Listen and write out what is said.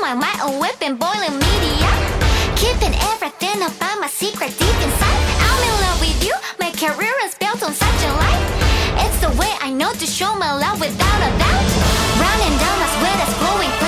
my mind, a whipping, boiling media. Keeping everything about my secret deep inside. I'm in love with you, my career is built on such a life. It's the way I know to show my love without a doubt. Running down my sweat is flowing.